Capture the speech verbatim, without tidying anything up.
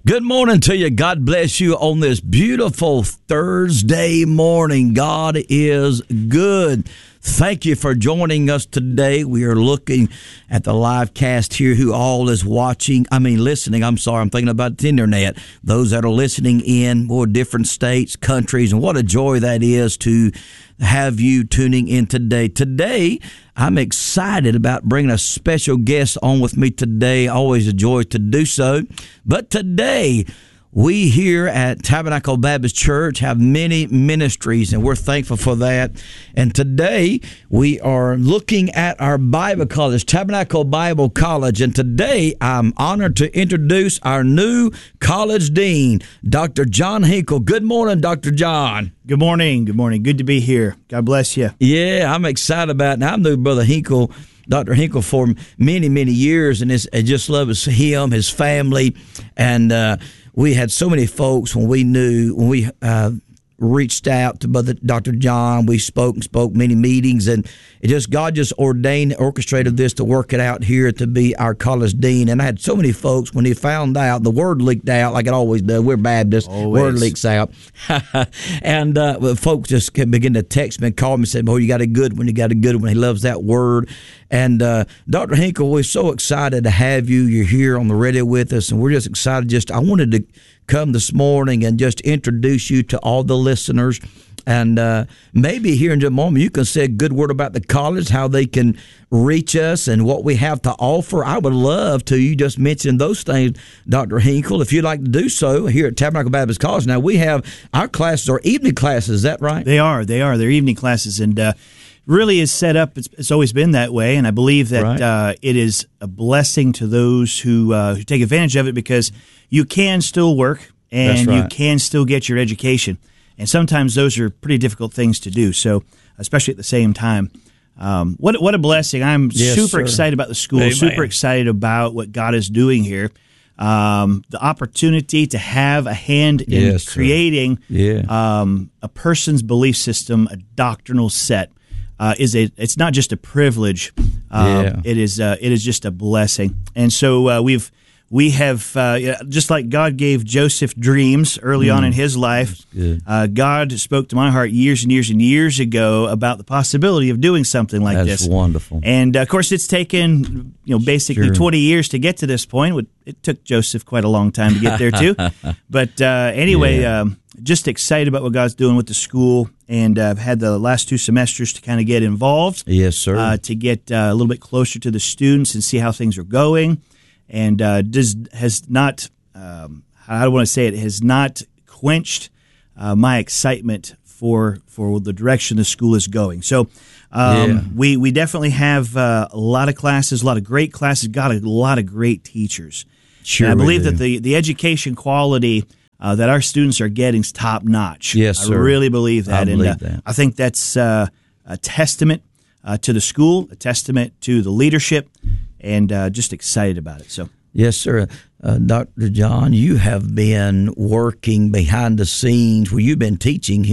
Good morning to you. God bless you on this beautiful Thursday morning. God is good. Thank you for joining us today. We are looking at the live cast here, who all is watching. I mean, listening. I'm sorry. I'm thinking about the internet. Those that are listening in more different states, countries, and what a joy that is to have you tuning in today. Today, I'm excited about bringing a special guest on with me today. Always a joy to do so. But today, we here at Tabernacle Baptist Church have many ministries, and we're thankful for that. And today, we are looking at our Bible college, Tabernacle Bible College. And today, I'm honored to introduce our new college dean, Doctor John Hinkle. Good morning, Doctor John. Good morning. Good morning. Good to be here. God bless you. Yeah, I'm excited about it. Now, I've known Brother Hinkle, Doctor Hinkle, for many, many years, and it's, I just love him, his family, and uh, we had so many folks when we knew, when we uh, reached out to Brother Doctor John. We spoke and spoke many meetings, and it just God just ordained, orchestrated this to work it out here to be our college dean. And I had so many folks when he found out, the word leaked out like it always does. We're Baptists, always. Word leaks out, and uh, folks just begin to text me and call me and say, "Oh, you got a good one. You got a good one." He loves that word. And uh, Doctor Hinkle, we're so excited to have you. You're here on the radio with us, and we're just excited. Just I wanted to come this morning and just introduce you to all the listeners. And uh, maybe here in just a moment you can say a good word about the college, how they can reach us, and what we have to offer. I would love to you just mention those things, Doctor Hinkle, if you'd like to do so here at Tabernacle Baptist College. Now, we have our classes are evening classes. Is that right? They are. They are. They're evening classes, and uh, really is set up. It's, it's always been that way, and I believe that Right. uh, it is a blessing to those who uh, who take advantage of it, because you can still work and That's right. you can still get your education. And sometimes those are pretty difficult things to do, so especially at the same time. Um, what what a blessing. I'm Yes, super sir. excited about the school, Amen. super excited about what God is doing here. Um, the opportunity to have a hand in Yes, sir. creating Yeah. um, a person's belief system, a doctrinal set, uh, is a. It's not just a privilege. Um, Yeah. It is. Uh, it is just a blessing. And so uh, we've we have uh, yeah, just like God gave Joseph dreams early on in his life. good. Uh, God spoke to my heart years and years and years ago about the possibility of doing something like That's this. wonderful. And uh, of course, it's taken you know basically Sure. twenty years to get to this point. It took Joseph quite a long time to get there too. But uh, anyway, Yeah. um, just excited about what God's doing with the school, and uh, I've had the last two semesters to kind of get involved. Yes, sir. Uh, to get uh, a little bit closer to the students and see how things are going, and uh, does has not um, how do I want to say it has not quenched uh, my excitement for for the direction the school is going. So um, Yeah. we we definitely have uh, a lot of classes, a lot of great classes, got a lot of great teachers. Sure, and I we believe do. that the the education quality uh, that our students are getting is top notch. Yes, I sir. really believe that. I and believe uh, that. I think that's uh, a testament uh, to the school, a testament to the leadership, and uh, just excited about it. So. Yes, sir. Uh, Doctor John, you have been working behind the scenes where you've been teaching